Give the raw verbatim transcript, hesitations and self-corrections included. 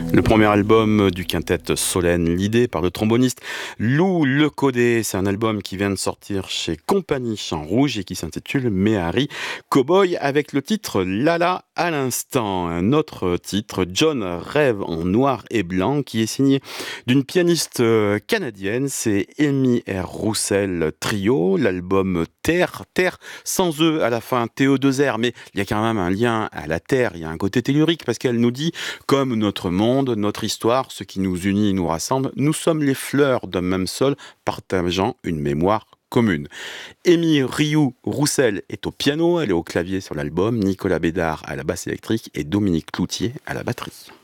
Le premier album du quintet Solène, l'idée par le tromboniste Lou Lecaudet. C'est un album qui vient de sortir chez Compagnie Chant Rouge et qui s'intitule Méhari Cowboy avec le titre Lala à l'instant. Un autre titre, John rêve en noir et blanc, qui est signé d'une pianiste canadienne. C'est Amy R. Roussel Trio. L'album Terre, Terre sans E à la fin, T E deux R. Mais il y a quand même un lien à la Terre. Il y a un côté tellurique parce qu'elle nous dit, comme notre monde, notre histoire, ce qui nous unit et nous rassemble, nous sommes les fleurs d'un même sol, partageant une mémoire commune. Amy Rioux Roussel est au piano, elle est au clavier sur l'album, Nicolas Bédard à la basse électrique et Dominique Cloutier à la batterie.